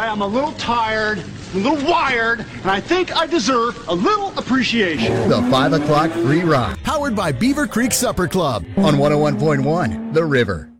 right, I'm a little tired, a little wired, and I think I deserve a little appreciation. The 5 o'clock free rock. Powered by Beaver Creek Supper Club on 101.1 The River.